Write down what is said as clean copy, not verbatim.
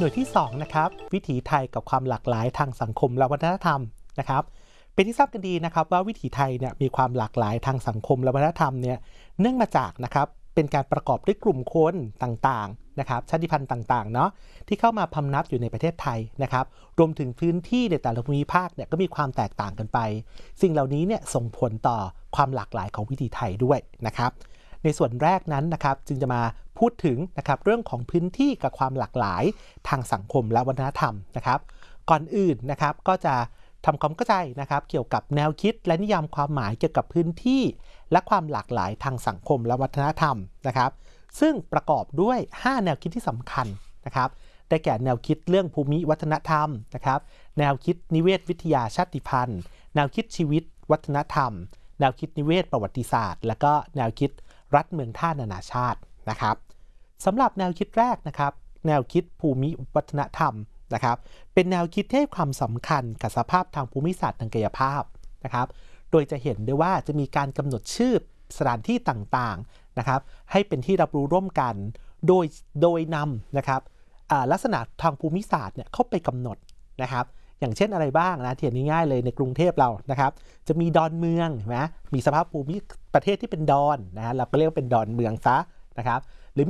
น่วยที่2นะครับวิถีไทยกับความหลากหลายทางสังคมและวัฒนธรรมนะครับเป็นที่ทราบกันดีนะครับว่าวิถีไทยเนี่ยมีความหลากหลายทางสังคมและวัฒนธรรมเนี่ยเนื่องมาจากนะครับเป็นการประกอบด้วยกลุ่มคนต่างๆนะครับชาติพันธุ์ต่างๆเนาะที่เข้ามาพำนักอยู่ในประเทศไทยนะครับรวมถึงพื้นที่ในแต่ละภูมิภาคเนี่ยก็มีความแตกต่างกันไปสิ่งเหล่านี้เนี่ยส่งผลต่อความหลากหลายของวิถีไทยด้วยนะครับในส่วนแรกนั้นนะครับจึงจะมาพูดถึงนะครับเรื่องของพื้นที่กับความหลากหลายทางสังคมและวัฒนธรรมนะครับก่อนอื่นนะครับก็จะทำความเข้าใจนะครับเกี่ยวกับแนวคิดและนิยามความหมายเกี่ยวกับพื้นที่และความหลากหลายทางสังคมและวัฒนธรรมนะครับซึ่งประกอบด้วย5แนวคิดที่สำคัญนะครับได้แก่แนวคิดเรื่องภูมิวัฒนธรรมนะครับแนวคิดนิเวศวิทยาชาติพันธุ์แนวคิดชีวิตวัฒนธรรมแนวคิดนิเวศประวัติศาสตร์และก็แนวคิดรัฐเมืองท่านานาชาตินะครับสำหรับแนวคิดแรกนะครับแนวคิดภูมิวัฒนธรรมนะครับเป็นแนวคิดที่ให้ความสำคัญกับสภาพทางภูมิศาสตร์ทางกายภาพนะครับโดยจะเห็นได้ว่าจะมีการกำหนดชื่อสถานที่ต่างๆนะครับให้เป็นที่รับรู้ร่วมกันโดยนำนะครับลักษณะทางภูมิศาสตร์เนี่ยเข้าไปกำหนดนะครับอย่างเช่นอะไรบ้างนะเทียนง่ายๆเลยในกรุงเทพเรานะครับจะมีดอนเมืองนะมีสภาพภูมิประเทศที่เป็นดอนนะเราก็เรียกว่าเป็นดอนเมืองซะนะครับ